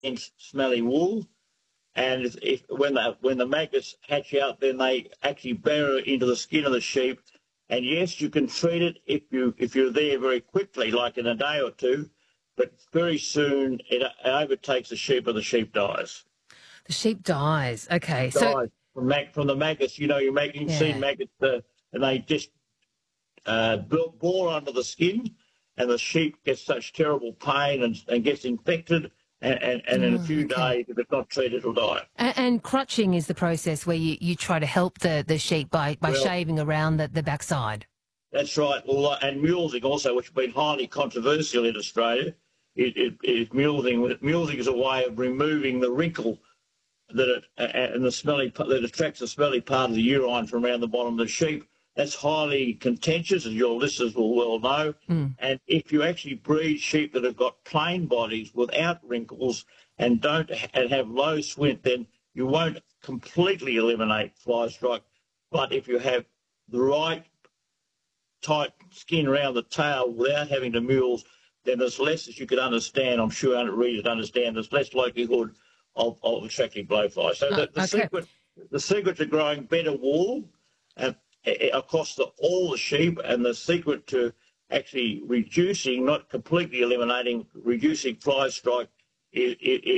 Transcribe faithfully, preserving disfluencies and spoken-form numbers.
against smelly wool. And if, if when the when the maggots hatch out, then they actually burrow into the skin of the sheep. And yes, you can treat it if you if you're there very quickly, like in a day or two, but very soon it, it overtakes the sheep and the sheep dies. The sheep dies. Okay, so Dies from mag, from the maggots. You know, you make you've seen yeah. maggots, uh, and they just uh, bore under the skin, and the sheep gets such terrible pain and, and gets infected. And, and, and in a Oh, few okay. days, if it's not treated, it'll die. And, and crutching is the process where you, you try to help the, the sheep by, by Well, shaving around the, the backside. that's right. Well, and mulesing also, which has been highly controversial in Australia, it, it, is mulesing. Mulesing is a way of removing the wrinkle that it, and the smelly that attracts the smelly part of the urine from around the bottom of the sheep. That's highly contentious, as your listeners will well know. Mm. And if you actually breed sheep that have got plain bodies without wrinkles and don't and have low swint, then you won't completely eliminate fly strike. But if you have the right tight skin around the tail without having the mules, then there's less, as you could understand, I'm sure readers understand, there's less likelihood of, of attracting blowflies. So Uh, the, the okay. secret the secret to growing better wool uh, across the, all the sheep, and the secret to actually reducing, not completely eliminating, reducing fly strike is, is,